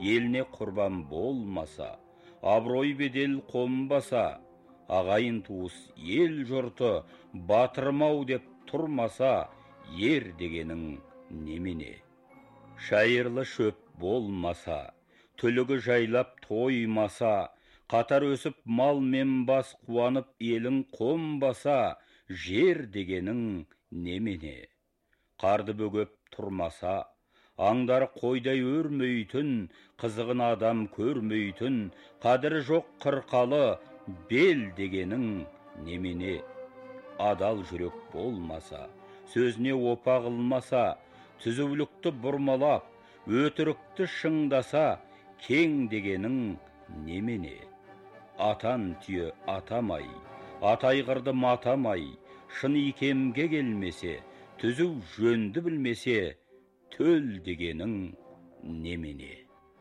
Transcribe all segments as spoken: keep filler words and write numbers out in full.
еліне құрбан болмаса, абырой бедел қонбаса, ағайын туыс ел жұрты батырмау деп тұрмаса, ер дегенің немене? Шайырлы шөп болмаса, түлігі жайлап тоймаса, қатар өсіп мал мен бас қуанып елің қонбаса, жер дегенің немене? Қарды бөгіп тұрмаса, аңдар қойдай өрмейтін, қызығын адам көрмейтін, қадірі жоқ қырқалы бел дегенің немене? Адал жүрек болмаса, сөзіне опа қылмаса, түзулікті бұрмалап, өтірікті шыңдаса, кең дегенің немене? Атан түйе атамай, атайғырды матамай, шын икемге келмесе, түзу жөнді білмесе, төл дегенің немене?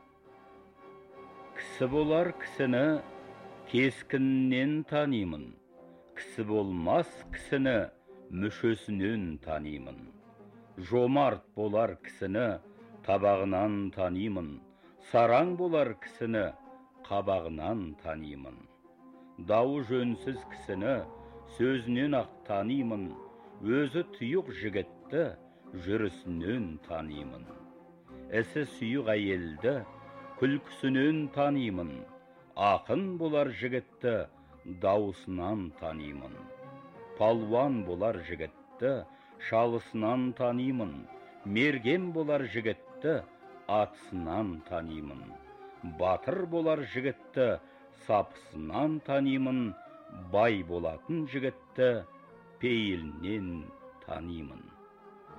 Кісі болар кісіні кескіннен танимын, кісі болмас кісіні мүшесінен танимын. Жомарт болар кісіні табағынан танимын, сараң болар кісіні қабағынан танимын. Дауы жөнсіз кісіні сөзінен ақ танимын, өзі тұйық жігітті жүрісінен танимын. Ісі сүйік әйелді күлкісінен танимын, ақын болар жігітті дауысынан танимын. Палуан болар жігітті шалысынан танимын, мерген болар жігітті атысынан танимын. Батыр болар жігітті сапысынан танимын, бай болатын жігітті пейілінен танимын.